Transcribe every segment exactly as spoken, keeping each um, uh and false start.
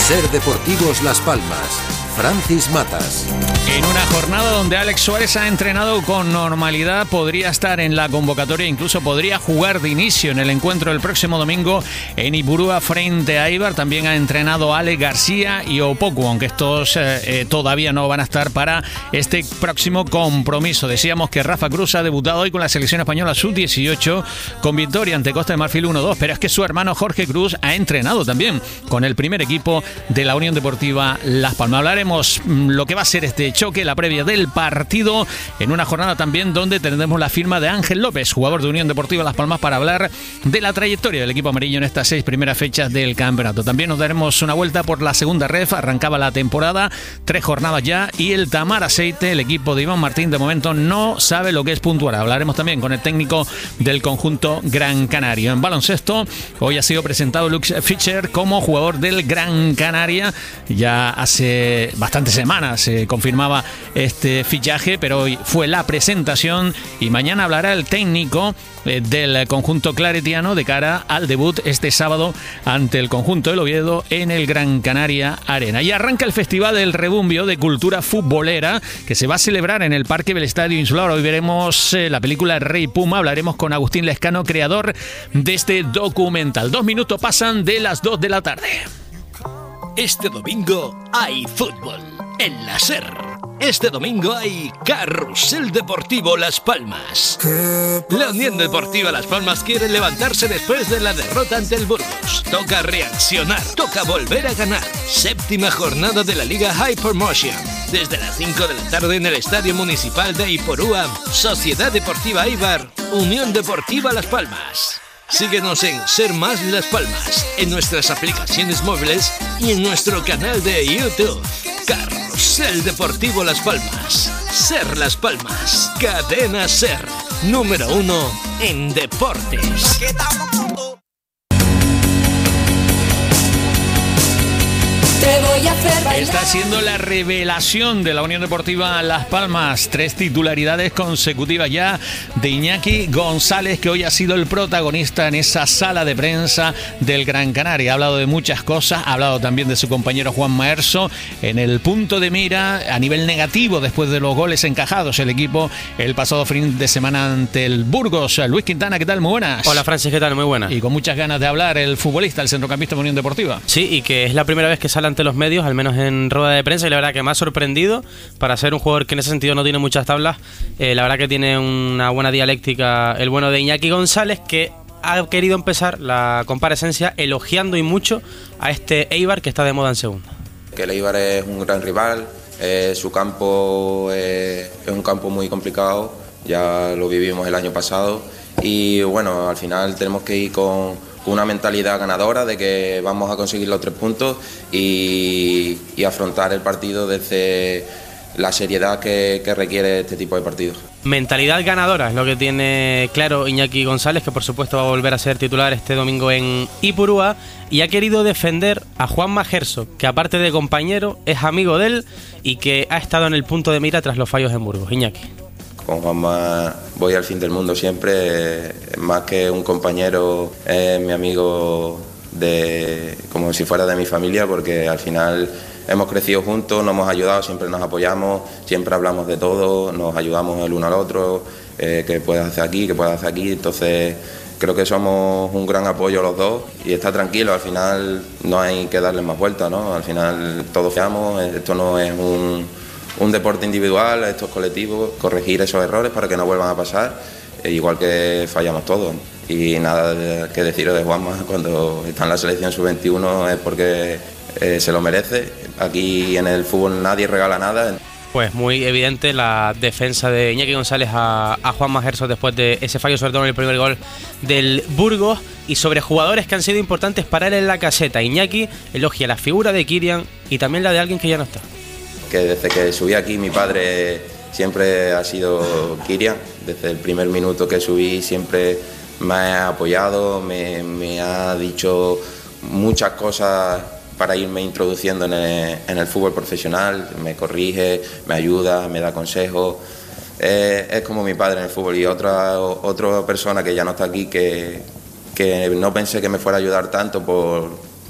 Ser Deportivos Las Palmas. Francis Matas. En una jornada donde Alex Suárez ha entrenado con normalidad, podría estar en la convocatoria, incluso podría jugar de inicio en el encuentro del próximo domingo en Ipurúa frente a Eibar. También ha entrenado Ale García y Opoku, aunque estos eh, eh, todavía no van a estar para este próximo compromiso. Decíamos que Rafa Cruz ha debutado hoy con la selección española sub dieciocho con victoria ante Costa de Marfil uno dos, pero es que su hermano Jorge Cruz ha entrenado también con el primer equipo de la Unión Deportiva Las Palmas. Hablaremos lo que va a ser este choque, la previa del partido, en una jornada también donde tendremos la firma de Ángel López, jugador de Unión Deportiva Las Palmas, para hablar de la trayectoria del equipo amarillo en estas seis primeras fechas del campeonato. También nos daremos una vuelta por la segunda ref. Arrancaba la temporada, tres jornadas ya, y el Tamar Aceite, el equipo de Iván Martín, de momento no sabe lo que es puntuar. Hablaremos también con el técnico del conjunto Gran Canario. En baloncesto, hoy ha sido presentado Luke Fischer como jugador del Gran Canaria. Ya hace bastantes semanas se confirmaba este fichaje, pero hoy fue la presentación y mañana hablará el técnico eh, del conjunto claretiano de cara al debut este sábado ante el conjunto del Oviedo en el Gran Canaria Arena. Y arranca el Festival del Rebumbio de Cultura Futbolera, que se va a celebrar en el Parque del Estadio Insular. Hoy veremos eh, la película Rey Puma. Hablaremos con Agustín Lescano, creador de este documental. Dos minutos pasan de las dos de la tarde. Este domingo hay fútbol en la SER. Este domingo hay Carrusel Deportivo Las Palmas. La Unión Deportiva Las Palmas quiere levantarse después de la derrota ante el Burgos. Toca reaccionar, toca volver a ganar. Séptima jornada de la Liga Hypermotion. Desde las cinco de la tarde en el Estadio Municipal de Ipurúa, Sociedad Deportiva Eibar, Unión Deportiva Las Palmas. Síguenos en Ser Más Las Palmas, en nuestras aplicaciones móviles y en nuestro canal de YouTube. Carrusel Deportivo Las Palmas. Ser Las Palmas. Cadena Ser. Número uno en deportes. Te voy a hacer bailar. Está siendo la revelación de la Unión Deportiva Las Palmas. Tres titularidades consecutivas ya de Iñaki González, que hoy ha sido el protagonista en esa sala de prensa del Gran Canaria. Ha hablado de muchas cosas, ha hablado también de su compañero Juan Maerso en el punto de mira a nivel negativo después de los goles encajados el equipo el pasado fin de semana ante el Burgos. Luis Quintana, ¿qué tal? Muy buenas. Hola Francis, ¿qué tal? Muy buenas. Y con muchas ganas de hablar el futbolista, el centrocampista de Unión Deportiva. Sí, y que es la primera vez que sale ante los medios, al menos en rueda de prensa, y la verdad que me ha sorprendido para ser un jugador que en ese sentido no tiene muchas tablas. Eh, la verdad que tiene una buena dialéctica el bueno de Iñaki González, que ha querido empezar la comparecencia elogiando y mucho a este Eibar que está de moda en segunda. Que el Eibar es un gran rival, eh, su campo eh, es un campo muy complicado, ya lo vivimos el año pasado y bueno, al final tenemos que ir con una mentalidad ganadora de que vamos a conseguir los tres puntos y, y afrontar el partido desde la seriedad que, que requiere este tipo de partidos. Mentalidad ganadora es lo que tiene claro Iñaki González, que por supuesto va a volver a ser titular este domingo en Ipurúa, y ha querido defender a Juanma Gerso, que aparte de compañero es amigo de él y que ha estado en el punto de mira tras los fallos en Burgos. Iñaki. Con Juanma voy al fin del mundo siempre, más que un compañero, es mi amigo de, como si fuera de mi familia, porque al final hemos crecido juntos, nos hemos ayudado, siempre nos apoyamos, siempre hablamos de todo, nos ayudamos el uno al otro, eh, qué puedes hacer aquí, qué puedes hacer aquí, entonces creo que somos un gran apoyo los dos y está tranquilo, al final no hay que darle más vueltas, ¿no? Al final todos fiamos, esto no es un... un deporte individual, esto es colectivo, corregir esos errores para que no vuelvan a pasar, igual que fallamos todos. Y nada que deciros de Juanma, cuando está en la selección sub veintiuno es porque eh, se lo merece. Aquí en el fútbol nadie regala nada. Pues muy evidente la defensa de Iñaki González a, a Juanma Gerso después de ese fallo, sobre todo en el primer gol del Burgos. Y sobre jugadores que han sido importantes para él en la caseta, Iñaki elogia la figura de Kirian y también la de alguien que ya no está. Que desde que subí aquí mi padre siempre ha sido Kirian, desde el primer minuto que subí siempre me ha apoyado, me, me ha dicho muchas cosas para irme introduciendo en el, en el fútbol profesional, me corrige, me ayuda, me da consejos, eh, es como mi padre en el fútbol. Y otra, otra persona que ya no está aquí que, que no pensé que me fuera a ayudar tanto por,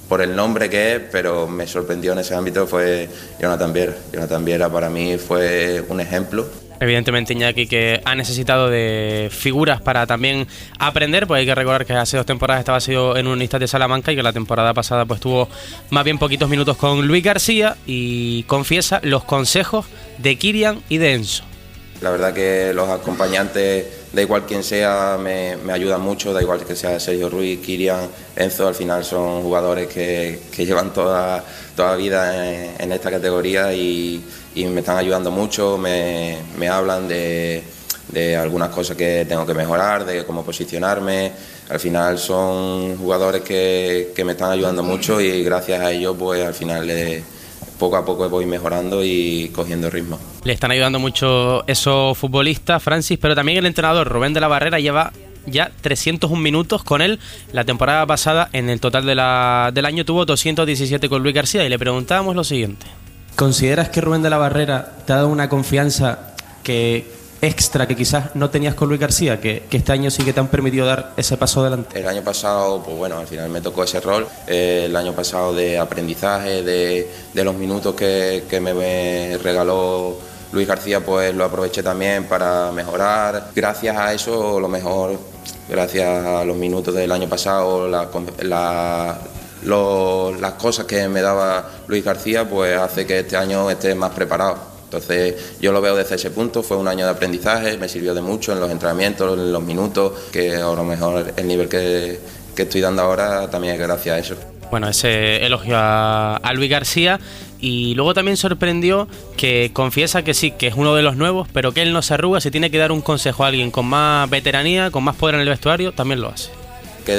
por el nombre que es, pero me sorprendió en ese ámbito fue Jonathan Viera. Jonathan Viera para mí fue un ejemplo. Evidentemente Iñaki, que ha necesitado de figuras para también aprender, pues hay que recordar que hace dos temporadas estaba sido en Unionistas de Salamanca y que la temporada pasada pues tuvo más bien poquitos minutos con Luis García y confiesa los consejos de Kirian y de Enzo. La verdad que los acompañantes, da igual quien sea, me, me ayudan mucho, da igual que sea Sergio Ruiz, Kirian, Enzo, al final son jugadores que, que llevan toda, toda vida en, en esta categoría y, y me están ayudando mucho, me, me hablan de, de algunas cosas que tengo que mejorar, de cómo posicionarme. Al final son jugadores que, que me están ayudando mucho y gracias a ellos pues al final le, poco a poco voy mejorando y cogiendo ritmo. Le están ayudando mucho esos futbolistas, Francis, pero también el entrenador Rubén de la Barrera lleva ya trescientos un minutos con él. La temporada pasada, en el total de la, del año, tuvo doscientos diecisiete con Luis García y le preguntábamos lo siguiente. ¿Consideras que Rubén de la Barrera te ha dado una confianza que extra que quizás no tenías con Luis García, que, que este año sí que te han permitido dar ese paso adelante? El año pasado, pues bueno, al final me tocó ese rol, eh, el año pasado de aprendizaje, de, de los minutos que, que me regaló Luis García, pues lo aproveché también para mejorar. Gracias a eso, lo mejor, gracias a los minutos del año pasado, la, la, lo, las cosas que me daba Luis García, pues hace que este año esté más preparado. Entonces yo lo veo desde ese punto, fue un año de aprendizaje, me sirvió de mucho en los entrenamientos, en los minutos, que a lo mejor el nivel que, que estoy dando ahora también es gracias a eso. Bueno, ese elogio a, a Luis García, y luego también sorprendió que confiesa que sí, que es uno de los nuevos, pero que él no se arruga, si tiene que dar un consejo a alguien con más veteranía, con más poder en el vestuario, también lo hace. Que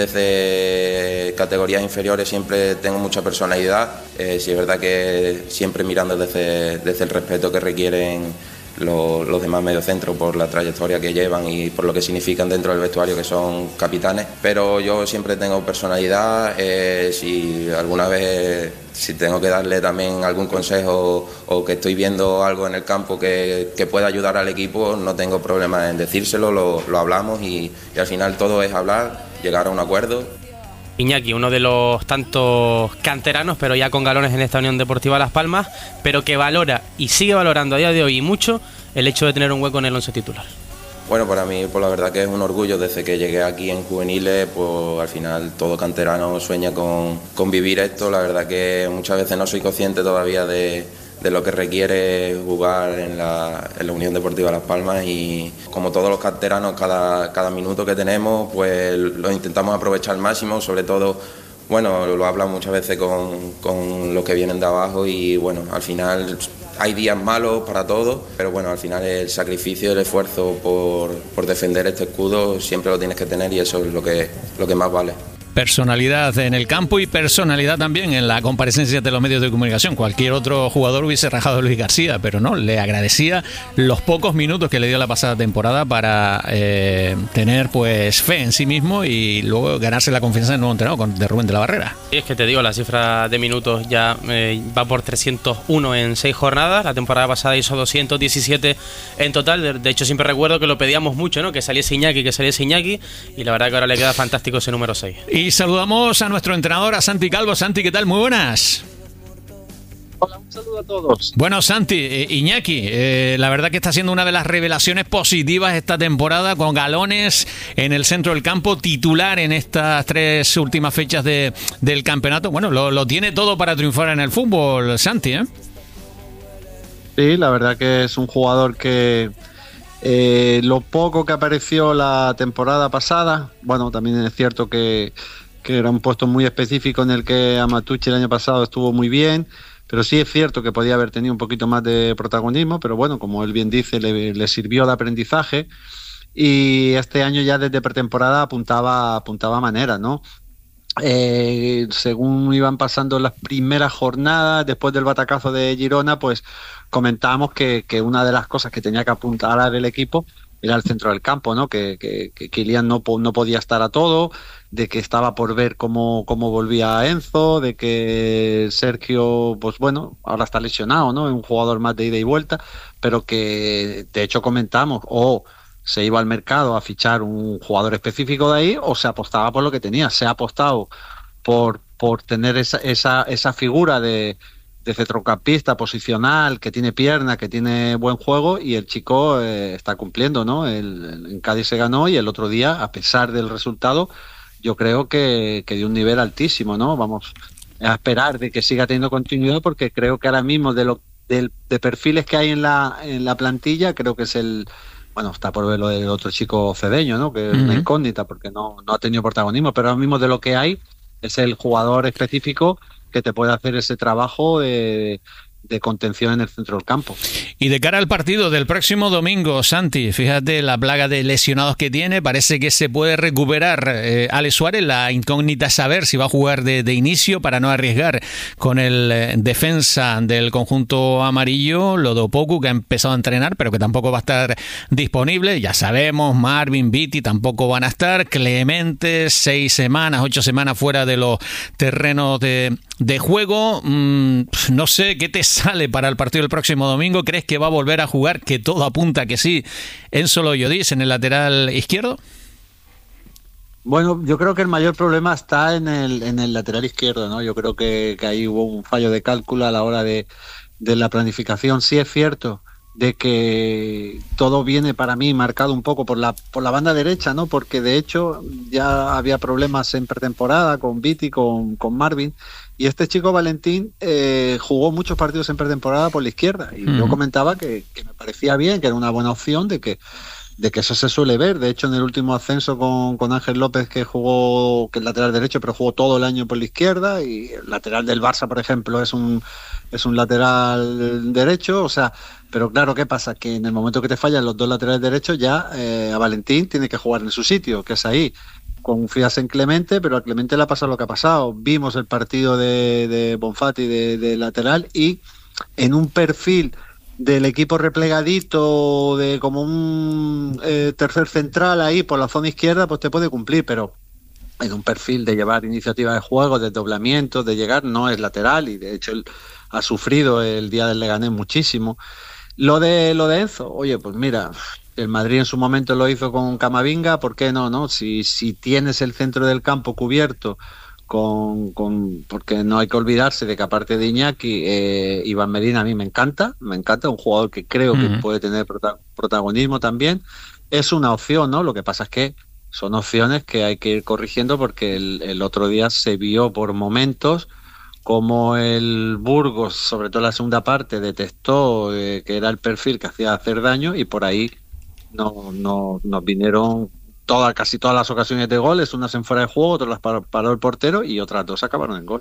desde categorías inferiores siempre tengo mucha personalidad, eh, sí es verdad que siempre mirando desde, desde el respeto que requieren los, los demás mediocentros por la trayectoria que llevan y por lo que significan dentro del vestuario, que son capitanes, pero yo siempre tengo personalidad, eh, si alguna vez si tengo que darle también algún consejo o que estoy viendo algo en el campo que, que pueda ayudar al equipo, no tengo problema en decírselo, lo, lo hablamos y, y al final todo es hablar, llegar a un acuerdo. Iñaki, uno de los tantos canteranos, pero ya con galones en esta Unión Deportiva Las Palmas, pero que valora y sigue valorando a día de hoy y mucho el hecho de tener un hueco en el once titular. Bueno, para mí, pues la verdad que es un orgullo. Desde que llegué aquí en juveniles, pues al final todo canterano sueña con, con vivir esto. La verdad que muchas veces no soy consciente todavía de, de lo que requiere jugar en la, en la Unión Deportiva Las Palmas, y como todos los canteranos, cada, cada minuto que tenemos pues lo intentamos aprovechar al máximo, sobre todo, bueno, lo hablan muchas veces con, con los que vienen de abajo y bueno, al final hay días malos para todos, pero bueno, al final el sacrificio, el esfuerzo por, por defender este escudo siempre lo tienes que tener y eso es lo que, lo que más vale. Personalidad en el campo y personalidad también en la comparecencia de los medios de comunicación. Cualquier otro jugador hubiese rajado a Luis García, pero no, le agradecía los pocos minutos que le dio la pasada temporada para eh, tener pues fe en sí mismo y luego ganarse la confianza del nuevo entrenador de Rubén de la Barrera. Y es que te digo, la cifra de minutos ya eh, va por trescientos uno en seis jornadas. La temporada pasada hizo doscientos diecisiete en total. De, de hecho, siempre recuerdo que lo pedíamos mucho, ¿no? Que saliese Iñaki, que saliese Iñaki, y la verdad que ahora le queda fantástico ese número seis. Y saludamos a nuestro entrenador, a Santi Calvo. Santi, ¿qué tal? Muy buenas. Hola, un saludo a todos. Bueno, Santi, eh, Iñaki, eh, la verdad que está siendo una de las revelaciones positivas esta temporada, con galones en el centro del campo, titular en estas tres últimas fechas de, del campeonato. Bueno, lo, lo tiene todo para triunfar en el fútbol, Santi, ¿eh? Sí, la verdad que es un jugador que eh, lo poco que apareció la temporada pasada, bueno, también es cierto que, que era un puesto muy específico en el que Amatucci el año pasado estuvo muy bien, pero sí es cierto que podía haber tenido un poquito más de protagonismo, pero bueno, como él bien dice, le, le sirvió de aprendizaje y este año ya desde pretemporada apuntaba, apuntaba maneras, ¿no? Eh, según iban pasando las primeras jornadas después del batacazo de Girona, pues comentábamos que, que una de las cosas que tenía que apuntalar el equipo era el centro del campo, ¿no? Que, que, que Kylian no, no podía estar a todo, de que estaba por ver cómo, cómo volvía Enzo, de que Sergio, pues bueno, ahora está lesionado, ¿no? Es un jugador más de ida y vuelta, pero que de hecho comentamos, o se iba al mercado a fichar un jugador específico de ahí, o se apostaba por lo que tenía. Se ha apostado por, por tener esa, esa, esa figura de, de centrocampista posicional, que tiene pierna, que tiene buen juego, y el chico eh, está cumpliendo, ¿no? El, el, en Cádiz se ganó y el otro día, a pesar del resultado, yo creo que, que de un nivel altísimo, ¿no? Vamos a esperar de que siga teniendo continuidad, porque creo que ahora mismo de lo de, de perfiles que hay en la, en la plantilla, creo que es el... Bueno, está por ver lo del otro chico Cedeño, ¿no? Que es uh-huh. una incógnita porque no, no ha tenido protagonismo, pero ahora mismo de lo que hay es el jugador específico que te puede hacer ese trabajo de, de contención en el centro del campo. Y de cara al partido del próximo domingo, Santi, fíjate la plaga de lesionados que tiene, parece que se puede recuperar eh, Alex Suárez. La incógnita es saber si va a jugar de, de inicio para no arriesgar con el eh, defensa del conjunto amarillo, Lodopoku, que ha empezado a entrenar pero que tampoco va a estar disponible. Ya sabemos, Marvin, Viti tampoco van a estar, Clemente seis semanas, ocho semanas fuera de los terrenos de, de juego. Mm, no sé qué te sale para el partido del próximo domingo. ¿Crees que va a volver a jugar? Que todo apunta que sí. Enzo Loyodis en el lateral izquierdo. Bueno, yo creo que el mayor problema está en el, en el lateral izquierdo, ¿no? Yo creo que, que ahí hubo un fallo de cálculo a la hora de, de la planificación. Sí es cierto de que todo viene para mí marcado un poco por la por la banda derecha, ¿no? Porque de hecho ya había problemas en pretemporada con Viti, con, con Marvin, y este chico Valentín eh, jugó muchos partidos en pretemporada por la izquierda, y uh-huh. yo comentaba que, que me parecía bien, que era una buena opción, de que de que eso se suele ver. De hecho, en el último ascenso con, con Ángel López, que jugó, que es lateral derecho, pero jugó todo el año por la izquierda, y el lateral del Barça, por ejemplo, es un es un lateral derecho, o sea, pero claro, ¿qué pasa? Que en el momento que te fallan los dos laterales derechos, ya eh, a Valentín tiene que jugar en su sitio, que es ahí. Confías en Clemente, pero a Clemente le ha pasado lo que ha pasado. Vimos el partido de, de Bonfatti de, de lateral, y en un perfil del equipo replegadito, de como un eh, tercer central ahí por la zona izquierda, pues te puede cumplir, pero en un perfil de llevar iniciativa de juego, de doblamiento, de llegar, no es lateral, y de hecho él ha sufrido el día del Leganés muchísimo. Lo de lo de Enzo, oye, pues mira, el Madrid en su momento lo hizo con Camavinga, ¿por qué no? no? Si, si tienes el centro del campo cubierto, Con, con porque no hay que olvidarse de que aparte de Iñaki, eh, Iván Medina a mí me encanta, me encanta, un jugador que creo uh-huh. que puede tener prota- protagonismo también. Es una opción, ¿no? Lo que pasa es que son opciones que hay que ir corrigiendo, porque el, el otro día se vio por momentos como el Burgos, sobre todo en la segunda parte, detectó eh, que era el perfil que hacía hacer daño, y por ahí no, no nos vinieron Toda, casi todas las ocasiones de goles, unas en fuera de juego, otras las paró, paró el portero, y otras dos acabaron en gol.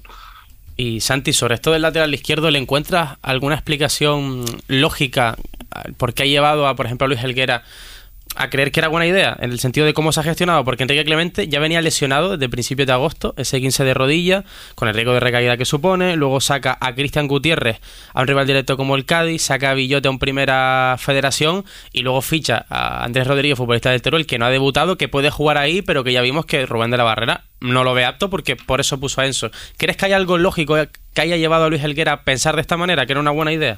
Y Santi, sobre esto del lateral izquierdo, ¿le encuentras alguna explicación lógica por qué ha llevado a, por ejemplo, a Luis Helguera a creer que era buena idea, en el sentido de cómo se ha gestionado? Porque Enrique Clemente ya venía lesionado desde principios de agosto, ese quince de rodilla, con el riesgo de recaída que supone. Luego saca a Cristian Gutiérrez a un rival directo como el Cádiz, saca a Villote a un Primera Federación, y luego ficha a Andrés Rodríguez, futbolista del Teruel, que no ha debutado, que puede jugar ahí, pero que ya vimos que Rubén de la Barrera no lo ve apto, porque por eso puso a Enzo. ¿Crees que hay algo lógico que haya llevado a Luis Helguera a pensar de esta manera, que era una buena idea?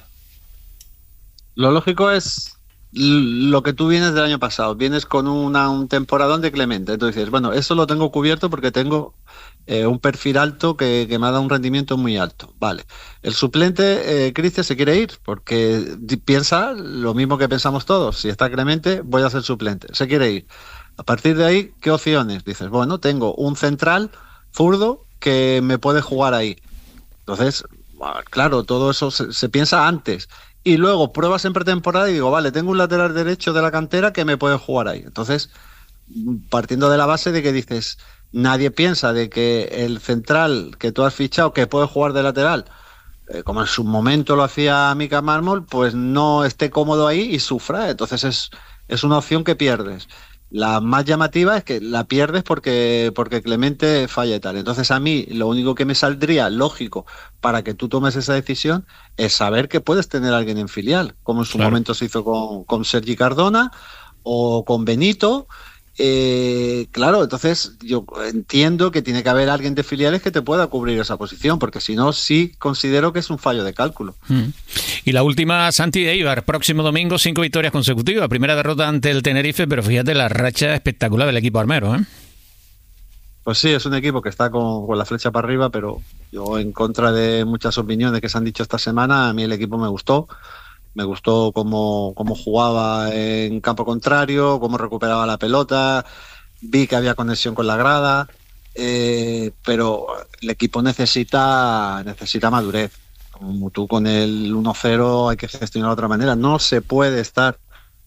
Lo lógico es lo que tú vienes del año pasado, vienes con una, un temporadón de Clemente, entonces dices, bueno, eso lo tengo cubierto porque tengo eh, un perfil alto que, que me ha dado un rendimiento muy alto, vale. El suplente, eh, Cristian, se quiere ir porque piensa lo mismo que pensamos todos, si está Clemente voy a ser suplente, se quiere ir. A partir de ahí, ¿qué opciones? Dices, bueno, tengo un central zurdo que me puede jugar ahí. Entonces, claro, todo eso se, se piensa antes. Y luego pruebas en pretemporada y digo, vale, tengo un lateral derecho de la cantera que me puede jugar ahí. Entonces, partiendo de la base de que dices, nadie piensa de que el central que tú has fichado, que puede jugar de lateral, eh, como en su momento lo hacía Mika Mármol, pues no esté cómodo ahí y sufra. Entonces es, es una opción que pierdes. La más llamativa es que la pierdes porque, porque Clemente falla y tal. Entonces a mí lo único que me saldría lógico para que tú tomes esa decisión es saber que puedes tener a alguien en filial, como en su claro. momento se hizo con, con Sergi Cardona o con Benito. Eh, claro, entonces yo entiendo que tiene que haber alguien de filiales que te pueda cubrir esa posición, porque si no, sí considero que es un fallo de cálculo. Mm. Y la última, Santi Eibar, próximo domingo, cinco victorias consecutivas, primera derrota ante el Tenerife, pero fíjate la racha espectacular del equipo armero, ¿eh? Pues sí, es un equipo que está con, con la flecha para arriba, pero yo, en contra de muchas opiniones que se han dicho esta semana, a mí el equipo me gustó. Me gustó cómo, cómo jugaba en campo contrario, cómo recuperaba la pelota. Vi que había conexión con la grada, eh, pero el equipo necesita, necesita madurez. Como tú con el uno cero hay que gestionar de otra manera. No se puede estar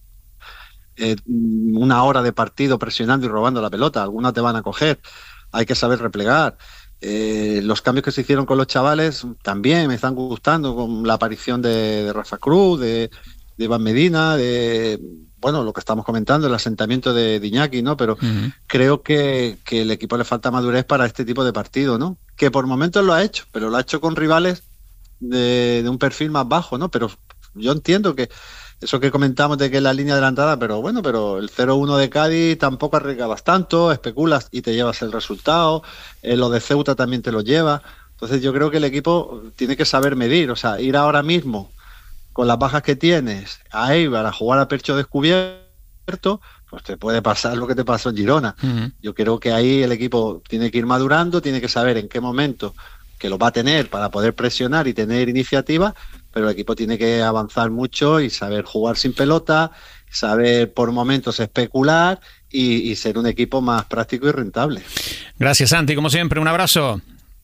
eh, una hora de partido presionando y robando la pelota. Algunas te van a coger. Hay que saber replegar. Eh, los cambios que se hicieron con los chavales también me están gustando, con la aparición de, de Rafa Cruz, de, de Iván Medina, de bueno, lo que estamos comentando, el asentamiento de, de Iñaki, ¿no? Pero uh-huh. creo que, que el equipo le falta madurez para este tipo de partido, ¿no? Que por momentos lo ha hecho, pero lo ha hecho con rivales de, de un perfil más bajo, ¿no? Pero yo entiendo que eso que comentamos de que es la línea adelantada, pero bueno, pero el cero uno de Cádiz tampoco arriesgabas tanto, especulas y te llevas el resultado, eh, lo de Ceuta también te lo lleva. Entonces yo creo que el equipo tiene que saber medir, o sea, ir ahora mismo con las bajas que tienes a Eibar a jugar a pecho descubierto, pues te puede pasar lo que te pasó en Girona. Uh-huh. Yo creo que ahí el equipo tiene que ir madurando, tiene que saber en qué momento que lo va a tener para poder presionar y tener iniciativa, pero el equipo tiene que avanzar mucho y saber jugar sin pelota, saber por momentos especular y, y ser un equipo más práctico y rentable. Gracias, Santi, como siempre, un abrazo.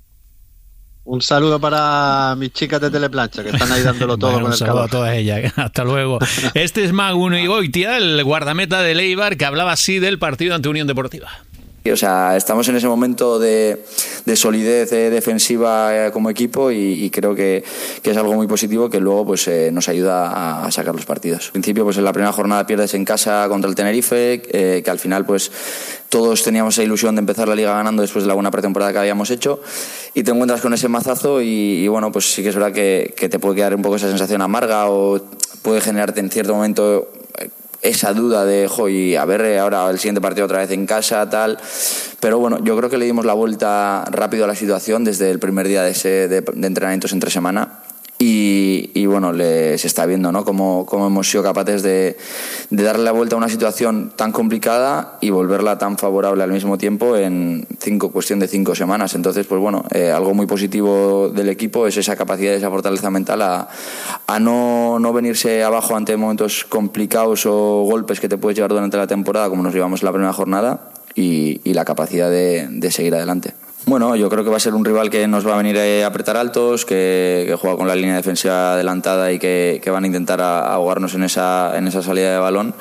Un saludo para mis chicas de Teleplancha, que están ahí dándolo todo. Bueno, con un el saludo calor. a todas ellas. Hasta luego. Este es Maguno Igoitia, el guardameta del Eibar, que hablaba así del partido ante Unión Deportiva. O sea, estamos en ese momento de, de solidez eh, defensiva eh, como equipo y, y creo que, que es algo muy positivo que luego pues eh, nos ayuda a, a sacar los partidos. Al principio, pues en la primera jornada pierdes en casa contra el Tenerife, eh, que al final pues todos teníamos esa ilusión de empezar la liga ganando después de la buena pretemporada que habíamos hecho, y te encuentras con ese mazazo y, y bueno, pues sí que es verdad que, que te puede quedar un poco esa sensación amarga o puede generarte en cierto momento esa duda de, jo, y a ver ahora el siguiente partido otra vez en casa, tal. Pero bueno, yo creo que le dimos la vuelta rápido a la situación desde el primer día de, ese, de, de entrenamientos entre semana. Y, y bueno, le, se está viendo, ¿no?, cómo, cómo hemos sido capaces de, de darle la vuelta a una situación tan complicada y volverla tan favorable al mismo tiempo en cinco, cuestión de cinco semanas. Entonces, pues bueno, eh, algo muy positivo del equipo es esa capacidad, esa fortaleza mental a, a no, no venirse abajo ante momentos complicados o golpes que te puedes llevar durante la temporada, como nos llevamos en la primera jornada, y, y la capacidad de, de seguir adelante. Bueno, yo creo que va a ser un rival que nos va a venir a apretar altos, que, que juega con la línea defensiva adelantada y que, que van a intentar ahogarnos en esa, en esa salida de balón.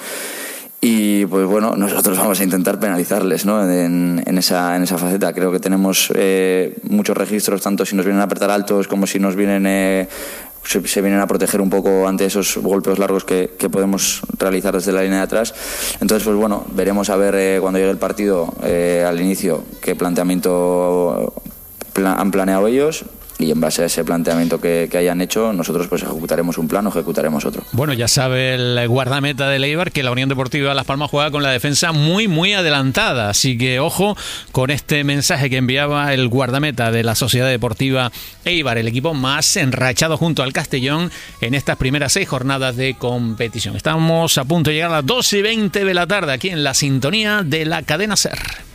Y pues bueno, nosotros vamos a intentar penalizarles, ¿no?, en, en, esa, en esa faceta. Creo que tenemos eh, muchos registros, tanto si nos vienen a apretar altos como si nos vienen... Eh, Se, se vienen a proteger un poco ante esos golpes largos que, que podemos realizar desde la línea de atrás. Entonces, pues bueno, veremos a ver eh, cuando llegue el partido eh, al inicio qué planteamiento pla- han planeado ellos, y en base a ese planteamiento que, que hayan hecho, nosotros pues ejecutaremos un plan o ejecutaremos otro. Bueno, ya sabe el guardameta del Eibar que la Unión Deportiva Las Palmas juega con la defensa muy, muy adelantada, así que ojo con este mensaje que enviaba el guardameta de la Sociedad Deportiva Eibar, el equipo más enrachado junto al Castellón en estas primeras seis jornadas de competición. Estamos a punto de llegar a las doce y veinte de la tarde aquí en la sintonía de la cadena SER.